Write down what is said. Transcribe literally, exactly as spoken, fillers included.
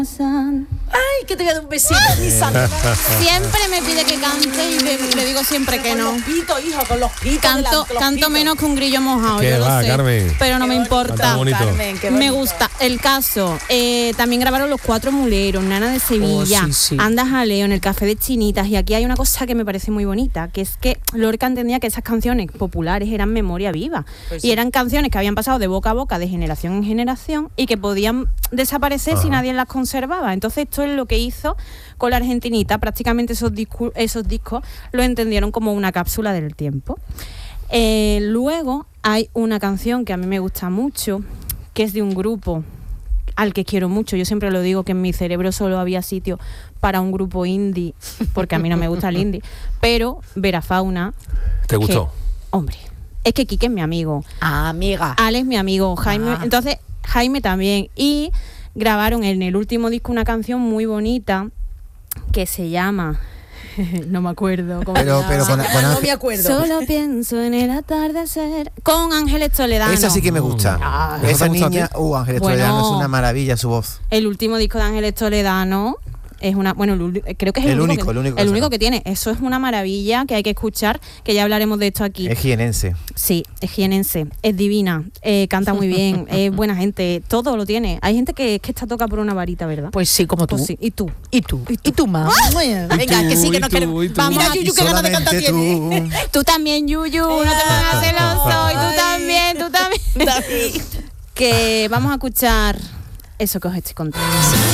Ay, que te voy a dar un besito, mi santa. Siempre me pide que cante y le, le digo siempre que no. Con los pitos, hijo, con los pitos. Canto, delante, los canto pitos. menos que un grillo mojado, ¿Qué yo lo va, sé, Carmen? pero no Qué me bonito, importa. bonito. Carmen, qué Me bonito. gusta. El caso, eh, también grabaron Los Cuatro Muleros, Nana de Sevilla, Oh, sí, sí. Anda Jaleo, en el Café de Chinitas, y aquí hay una cosa que me parece muy bonita, que es que Lorca entendía que esas canciones populares eran memoria viva, Pues y sí. eran canciones que habían pasado de boca a boca, de generación en generación, y que podían desaparecer si nadie las conservaba. Entonces esto es lo que hizo con la Argentinita. Prácticamente esos, discu- esos discos lo entendieron como una cápsula del tiempo. Eh, luego hay una canción que a mí me gusta mucho, que es de un grupo al que quiero mucho. Yo siempre lo digo, que en mi cerebro solo había sitio para un grupo indie, porque a mí no me gusta el indie, pero Vera Fauna... ¿Te gustó? que, hombre, es que Quique es mi amigo, Ah, amiga. Ale es mi amigo, Jaime, Ah. entonces Jaime también, y grabaron en el último disco una canción muy bonita que se llama no me acuerdo cómo Pero, se pero llama. con, con no Ángel- me acuerdo. Solo pienso en el atardecer con Ángeles Toledano. esa sí que me gusta. Ah, Esa ¿esa te gusta a niña, ti? uh, Ángeles Bueno. Toledano es una maravilla su voz. El último disco de Ángeles Toledano es una, bueno, el ul- creo que es el, El único, único, que, el único que el sacó. único que tiene. Eso es una maravilla que hay que escuchar, que ya hablaremos de esto aquí. Es jienense. Sí, es jienense, es divina, eh, canta muy bien, es buena gente, todo lo tiene. Hay gente que, que está toca por una varita, ¿verdad? Pues sí, como tú. Pues sí, y tú. Y tú. Y tú, mamá. Venga, tú, que sí, que y no tú, queremos. y tú. Vamos, Mira, a Yuyu, que ganas de cantar Solamente tiene. tú. Tú también, Yuyu, no te pongas celoso, y tú Ay. también, tú también. David. Que vamos a escuchar eso que os estoy contando.